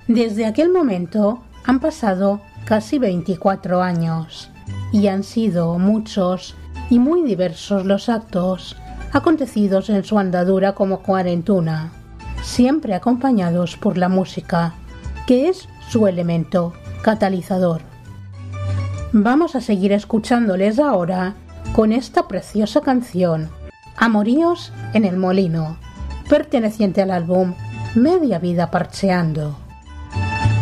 Desde aquel momento han pasado casi 24 años y han sido muchos y muy diversos los actos acontecidos en su andadura como cuarentuna, siempre acompañados por la música, que es su elemento catalizador. Vamos a seguir escuchándoles ahora con esta preciosa canción, Amoríos en el Molino, perteneciente al álbum Media Vida Parcheando.